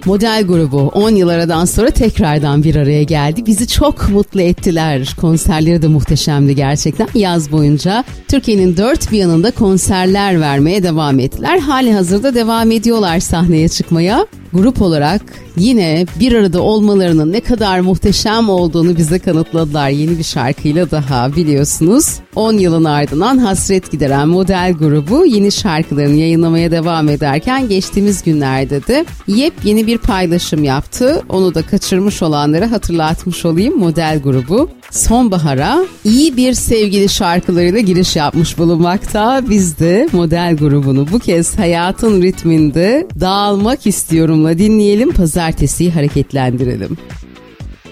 Model grubu 10 yıl aradan sonra tekrardan bir araya geldi. Bizi çok mutlu ettiler. Konserleri de muhteşemdi gerçekten. Yaz boyunca Türkiye'nin dört bir yanında konserler vermeye devam ettiler. Hali hazırda devam ediyorlar sahneye çıkmaya. Grup olarak yine bir arada olmalarının ne kadar muhteşem olduğunu bize kanıtladılar. Yeni bir şarkıyla daha biliyorsunuz. 10 yılın ardından hasret gideren Model grubu yeni şarkılarını yayınlamaya devam ederken geçtiğimiz günlerde de yepyeni bir paylaşım yaptı. Onu da kaçırmış olanlara hatırlatmış olayım. Model grubu sonbahara iyi bir sevgili şarkılarıyla giriş yapmış bulunmakta. Biz de Model grubunu bu kez hayatın ritminde dağılmak istiyorumla dinleyelim. Pazartesiyi hareketlendirelim.